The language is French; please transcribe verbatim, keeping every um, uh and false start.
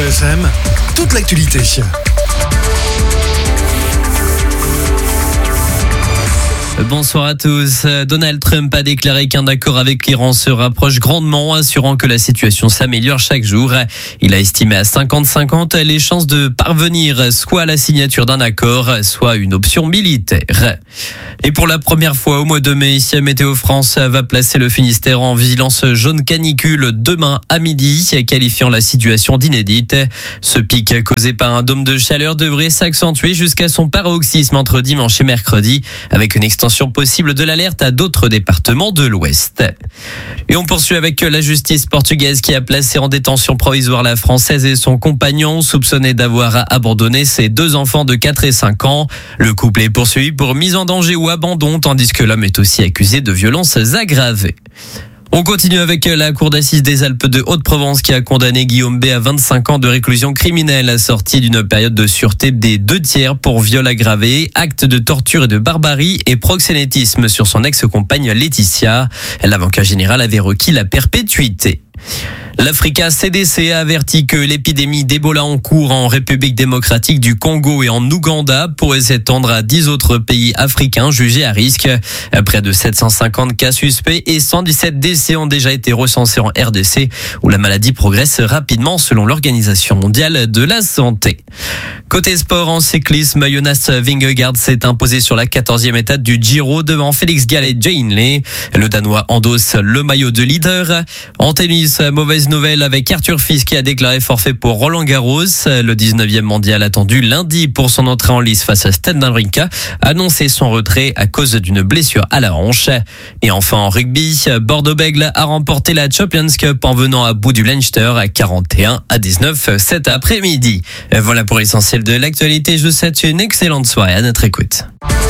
F M, toute l'actualité. Bonsoir à tous. Donald Trump a déclaré qu'un accord avec l'Iran se rapproche grandement, assurant que la situation s'améliore chaque jour. Il a estimé à cinquante cinquante les chances de parvenir soit à la signature d'un accord, soit une option militaire. Et pour la première fois au mois de mai, Météo France va placer le Finistère en vigilance jaune canicule demain à midi, qualifiant la situation d'inédite. Ce pic causé par un dôme de chaleur devrait s'accentuer jusqu'à son paroxysme entre dimanche et mercredi, avec une extension possible de l'alerte à d'autres départements de l'Ouest. Et on poursuit avec la justice portugaise qui a placé en détention provisoire la Française et son compagnon, soupçonnés d'avoir abandonné ses deux enfants de quatre et cinq ans. Le couple est poursuivi pour mise en danger ou abandon, tandis que l'homme est aussi accusé de violences aggravées. On continue avec la Cour d'assises des Alpes de Haute-Provence qui a condamné Guillaume B à vingt-cinq ans de réclusion criminelle assortie d'une période de sûreté des deux tiers pour viol aggravé, acte de torture et de barbarie et proxénétisme sur son ex-compagne Laetitia. L'avocat général avait requis la perpétuité. L'Africa C D C a averti que l'épidémie d'Ebola en cours en République démocratique du Congo et en Ouganda pourrait s'étendre à dix autres pays africains jugés à risque. Près de sept cent cinquante cas suspects et cent dix-sept décès ont déjà été recensés en R D C, où la maladie progresse rapidement selon l'Organisation mondiale de la santé. Côté sport, en cyclisme, Jonas Vingegaard s'est imposé sur la quatorzième étape du Giro devant Félix Gall et Jay Hindley. Le Danois endosse le maillot de leader. En tennis, mauvaise nouvelle avec Arthur Fils qui a déclaré forfait pour Roland Garros. Le dix-neuvième mondial attendu lundi pour son entrée en lice face à Stan Wawrinka a annoncé son retrait à cause d'une blessure à la hanche. Et enfin en rugby, Bordeaux-Bègles a remporté la Champions Cup en venant à bout du Leinster à quarante et un à dix-neuf cet après-midi. Voilà pour l'essentiel de l'actualité. Je vous souhaite une excellente soirée à notre écoute.